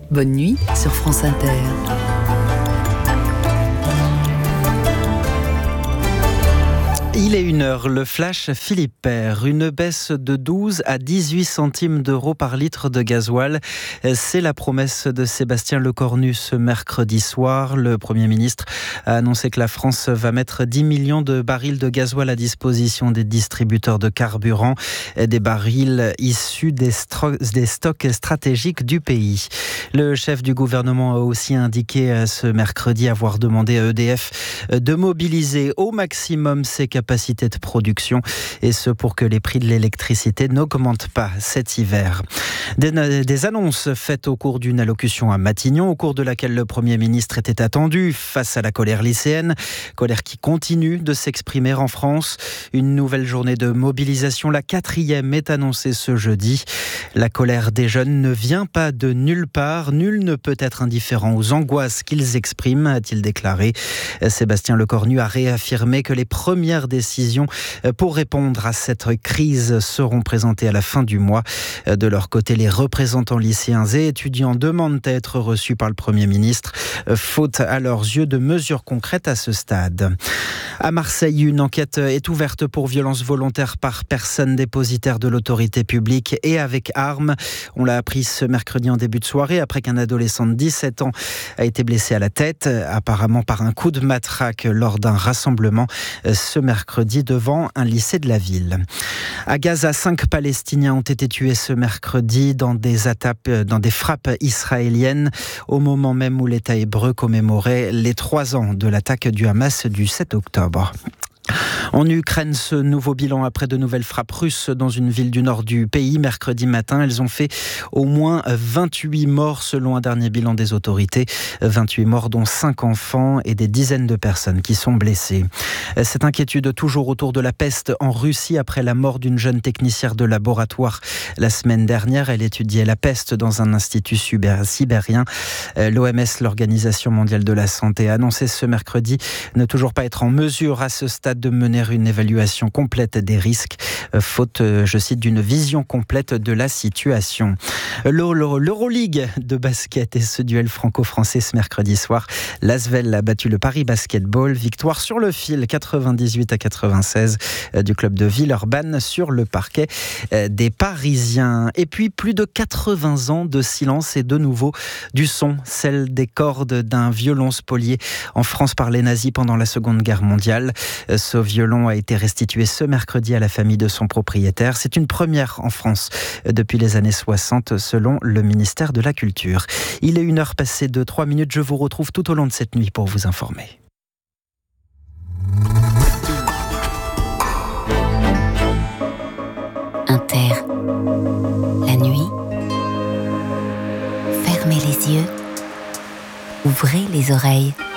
Bonne nuit sur France Inter. Il est 1h, le flash Philippe Père. Une baisse de 12 à 18 centimes d'euros par litre de gasoil. C'est la promesse de Sébastien Lecornu ce mercredi soir. Le Premier ministre a annoncé que la France va mettre 10 millions de barils de gasoil à disposition des distributeurs de carburant. Des barils issus des stocks stratégiques du pays. Le chef du gouvernement a aussi indiqué ce mercredi avoir demandé à EDF de mobiliser au maximum ses capacités de production, et ce pour que les prix de l'électricité n'augmentent pas cet hiver. Des annonces faites au cours d'une allocution à Matignon, au cours de laquelle le Premier ministre était attendu face à la colère lycéenne, colère qui continue de s'exprimer en France. Une nouvelle journée de mobilisation, la 4e, est annoncée ce jeudi. La colère des jeunes ne vient pas de nulle part. Nul ne peut être indifférent aux angoisses qu'ils expriment, a-t-il déclaré. Sébastien Lecornu a réaffirmé que les premières décisions pour répondre à cette crise seront présentées à la fin du mois. De leur côté, les représentants lycéens et étudiants demandent à être reçus par le Premier ministre, faute à leurs yeux de mesures concrètes à ce stade. À Marseille, une enquête est ouverte pour violence volontaire par personne dépositaire de l'autorité publique et avec arme. On l'a appris ce mercredi en début de soirée, après qu'un adolescent de 17 ans a été blessé à la tête, apparemment par un coup de matraque lors d'un rassemblement ce mercredi devant un lycée de la ville. À Gaza, 5 Palestiniens ont été tués ce mercredi dans des frappes israéliennes, au moment même où l'État hébreu commémorait les 3 ans de l'attaque du Hamas du 7 octobre. En Ukraine, ce nouveau bilan après de nouvelles frappes russes dans une ville du nord du pays mercredi matin. Elles ont fait au moins 28 morts selon un dernier bilan des autorités. 28 morts dont 5 enfants et des dizaines de personnes qui sont blessées. Cette inquiétude toujours autour de la peste en Russie après la mort d'une jeune technicienne de laboratoire la semaine dernière. Elle étudiait la peste dans un institut sibérien. L'OMS, l'Organisation mondiale de la santé, a annoncé ce mercredi ne toujours pas être en mesure à ce stade de mener une évaluation complète des risques, faute, je cite, d'une vision complète de la situation. L'Euroleague de basket et ce duel franco-français ce mercredi soir. L'Asvel a battu le Paris Basketball. Victoire sur le fil, 98-96 du club de Villeurbanne sur le parquet des Parisiens. Et puis plus de 80 ans de silence et de nouveau du son, celle des cordes d'un violon spolié en France par les nazis pendant la Seconde Guerre mondiale. Ce violon a été restitué ce mercredi à la famille de son propriétaire. C'est une première en France depuis les années 60, selon le ministère de la Culture. Il est 1h passée de 3 minutes. Je vous retrouve tout au long de cette nuit pour vous informer. Inter. La nuit. Fermez les yeux. Ouvrez les oreilles.